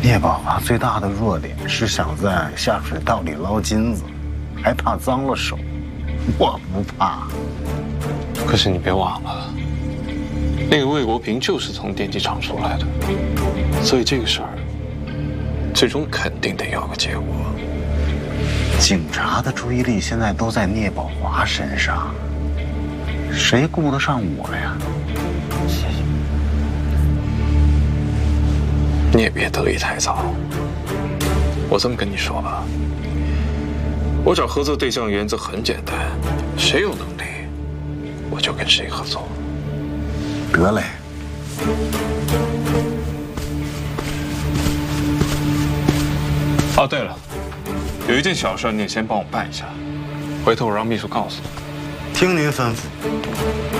聂宝华最大的弱点是想在下水道里捞金子，还怕脏了手。我不怕。 可是你别忘了，那个魏国平就是从电机厂出来的，所以这个事儿最终肯定得有个结果。 警察的注意力现在都在聂宝华身上，谁顾得上我呀？ 你也别得意太早。我这么跟你说吧，我找合作对象原则很简单，谁有能力，我就跟谁合作。 得嘞。 哦，对了，有一件小事你也先帮我办一下，回头我让秘书告诉你。 听您吩咐。